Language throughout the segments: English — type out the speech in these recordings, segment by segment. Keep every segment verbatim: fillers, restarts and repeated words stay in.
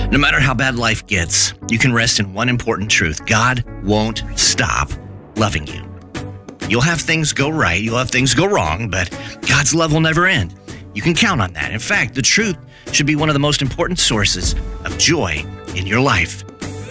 No matter how bad life gets, you can rest in one important truth. God won't stop loving you. You'll have things go right, you'll have things go wrong, but God's love will never end. You can count on that. In fact, the truth should be one of the most important sources of joy in your life.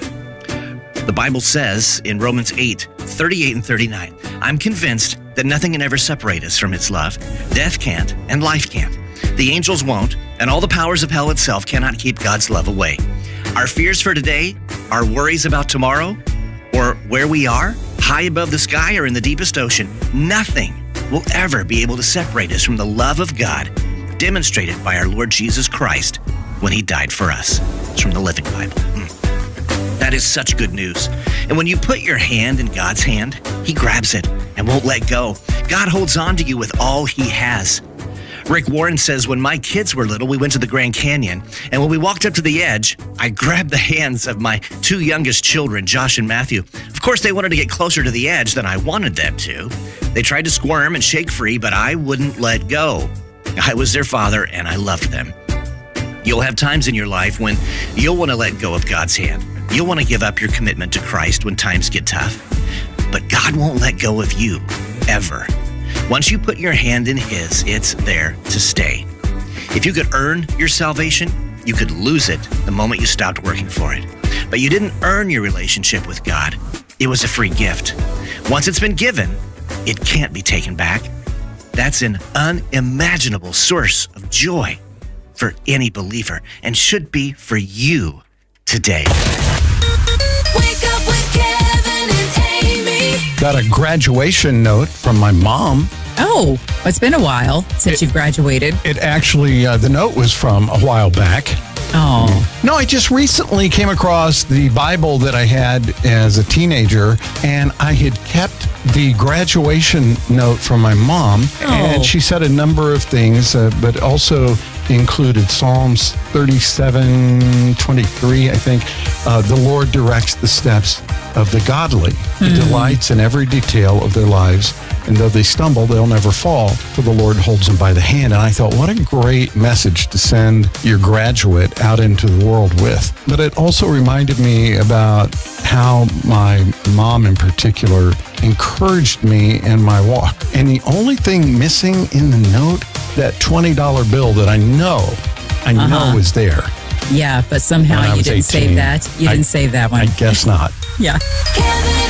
The Bible says in Romans eight, thirty-eight and thirty-nine, I'm convinced that nothing can ever separate us from its love. Death can't, and life can't. The angels won't, and all the powers of hell itself cannot keep God's love away. Our fears for today, our worries about tomorrow, or where we are, high above the sky or in the deepest ocean, nothing will ever be able to separate us from the love of God demonstrated by our Lord Jesus Christ when he died for us. It's from the Living Bible. Mm. That is such good news. And when you put your hand in God's hand, he grabs it and won't let go. God holds on to you with all he has. Rick Warren says, when my kids were little, we went to the Grand Canyon, and when we walked up to the edge, I grabbed the hands of my two youngest children, Josh and Matthew. Of course, they wanted to get closer to the edge than I wanted them to. They tried to squirm and shake free, but I wouldn't let go. I was their father, and I loved them. You'll have times in your life when you'll want to let go of God's hand. You'll want to give up your commitment to Christ when times get tough. But God won't let go of you, ever. Once you put your hand in his, it's there to stay. If you could earn your salvation, you could lose it the moment you stopped working for it. But you didn't earn your relationship with God. It was a free gift. Once it's been given, it can't be taken back. That's an unimaginable source of joy for any believer and should be for you today. Wake up with Kevin and Amy. Got a graduation note from my mom. Oh, it's been a while since It- you've graduated. It actually, uh, the note was from a while back. Oh, No, I just recently came across the Bible that I had as a teenager, and I had kept the graduation note from my mom, and Oh. she said a number of things, uh, but also included Psalms thirty-seven twenty-three, I think. Uh, the Lord directs the steps of the godly. He delights in every detail of their lives, and though they stumble, they'll never fall, for the Lord holds them by the hand. And I thought, what a great message to send your graduate out into the world with. But it also reminded me about how my mom in particular encouraged me in my walk. And the only thing missing in the note, that twenty dollar bill that I know, I know Uh-huh. is there. yeah, but When I somehow you was didn't save eighteen. that. You I- didn't save that one. I guess not. Yeah. Kevin